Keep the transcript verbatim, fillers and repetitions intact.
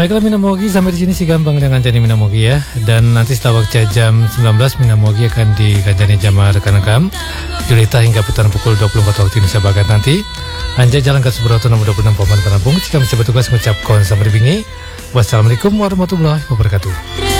Baiklah Minamogi, sampai di sini sih gampang dengan Jani Minamogi ya. Dan nanti setelah waktu jam sembilan belas Minamogi akan dikanjani jama rekan-rekan Julita hingga putaran pukul dua puluh empat waktu Indonesia Barat nanti. Anja jalan ke Subroto nomor dua puluh enam Paman Panabung. Jika masih bertugas mengucapkan sampai bingi. Wassalamualaikum warahmatullahi wabarakatuh.